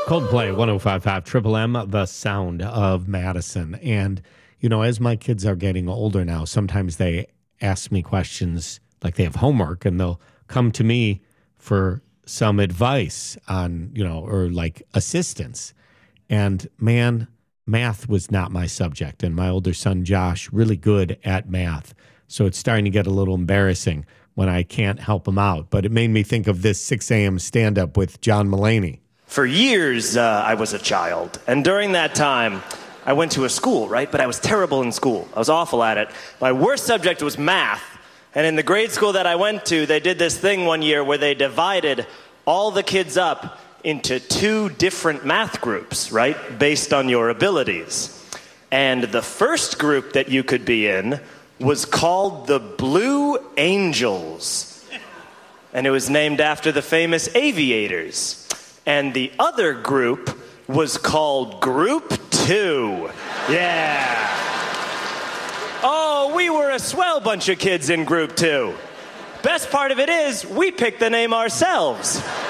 Coldplay, 105.5 Triple M, the sound of Madison. And, as my kids are getting older now, sometimes they ask me questions like they have homework and they'll come to me for some advice on, or like assistance. And man, math was not my subject. And my older son, Josh, really good at math. So it's starting to get a little embarrassing when I can't help him out. But it made me think of this 6 a.m. stand-up with John Mulaney. For years, I was a child, and during that time, I went to a school, right? But I was terrible in school. I was awful at it. My worst subject was math, and in the grade school that I went to, they did this thing one year where they divided all the kids up into 2 different math groups, right? Based on your abilities. And the first group that you could be in was called the Blue Angels, and it was named after the famous aviators. And the other group was called Group 2. Yeah. Oh, we were a swell bunch of kids in Group 2. Best part of it is, we picked the name ourselves.